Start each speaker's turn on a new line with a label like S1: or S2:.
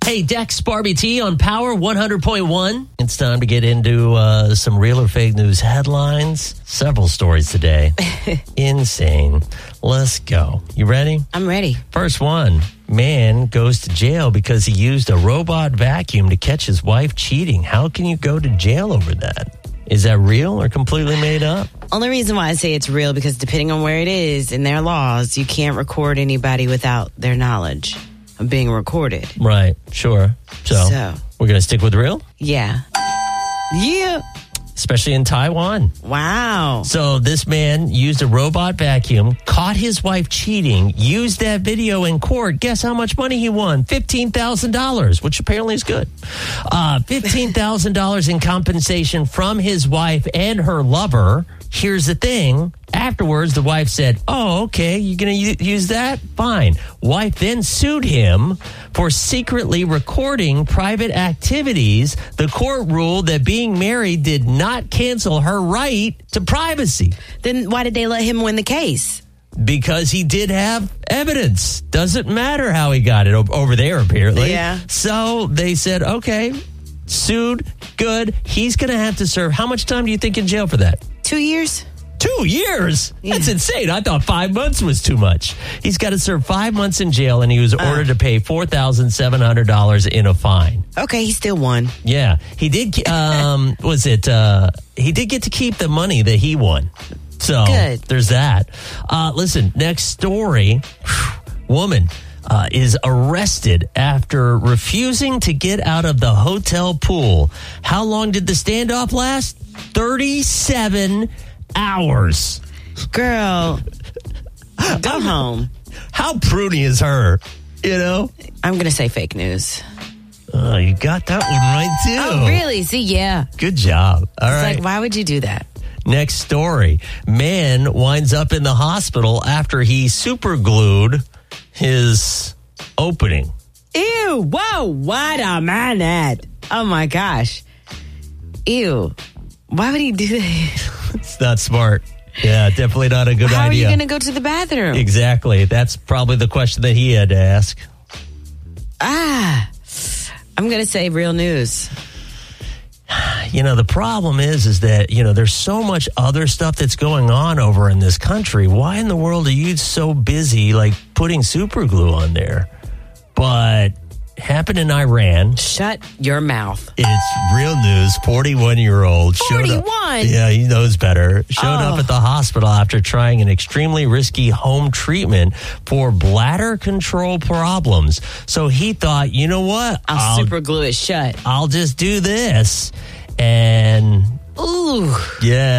S1: Hey, Dex, Barbie T on Power 100.1. It's time to get into some real or fake news headlines. Several stories today. Insane. Let's go. You ready?
S2: I'm ready.
S1: First one. Man goes to jail because he used a robot vacuum to catch his wife cheating. How can you go to jail over that? Is that real or completely made up?
S2: Only reason why I say it's real because depending on where it is in their laws, you can't record anybody without their knowledge of being recorded.
S1: Right, sure. So we're going to stick with real?
S2: Yeah. Yeah.
S1: Especially in Taiwan.
S2: Wow.
S1: So this man used a robot vacuum, caught his wife cheating, used that video in court. Guess how much money he won? $15,000, which apparently is good. $15,000 in compensation from his wife and her lover. Here's the thing. Afterwards, the wife said, oh, okay, you're going to use that? Fine. Wife then sued him for secretly recording private activities. The court ruled that being married did not cancel her right to privacy.
S2: Then why did they let him win the case?
S1: Because he did have evidence. Doesn't matter how he got it over there, apparently.
S2: Yeah.
S1: So they said, okay, sued, good. He's going to have to serve. How much time do you think in jail for that?
S2: 2 years?
S1: 2 years?
S2: Yeah.
S1: That's insane. I thought 5 months was too much. He's got to serve 5 months in jail, and he was ordered to pay $4,700 in a fine.
S2: Okay, he still won.
S1: Yeah. He did, he did get to keep the money that he won. So
S2: good.
S1: There's that. Listen, next story. Woman is arrested after refusing to get out of the hotel pool. How long did the standoff last? 37 hours.
S2: Girl, go home.
S1: How pruny is her? You know?
S2: I'm going to say fake news.
S1: Oh, you got that one right, too.
S2: Oh, really? See, yeah.
S1: Good job. All right.
S2: It's like, why would you do that?
S1: Next story. Man winds up in the hospital after he super glued his opening.
S2: Ew, whoa, wait a minute. Oh, my gosh. Ew. Why would he do that?
S1: It's not smart. Yeah, definitely not a good idea.
S2: How are you going to go to the bathroom?
S1: Exactly. That's probably the question that he had to ask.
S2: I'm going to say real news.
S1: You know, the problem is that, you know, there's so much other stuff that's going on over in this country. Why in the world are you so busy, like, putting super glue on there? But happened in Iran.
S2: Shut your mouth.
S1: It's real news. 41-year-old.
S2: 41?
S1: Yeah, he knows better. Showed up at the hospital after trying an extremely risky home treatment for bladder control problems. So he thought, you know what?
S2: I'll super glue it shut.
S1: I'll just do this. And,
S2: ooh.
S1: Yeah.